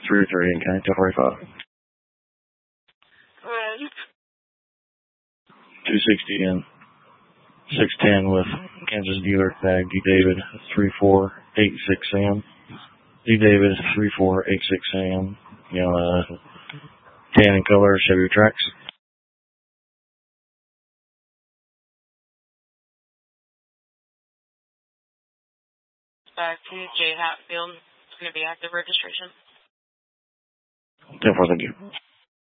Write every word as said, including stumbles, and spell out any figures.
three three in County forty-five. Right. two sixty in six ten with Kansas dealer tag D David three four eight six in. D David three four eight six in. You know, uh, tan in color Chevy Trax. Back to J Hatfield. It's going to be active registration. ten four, thank you.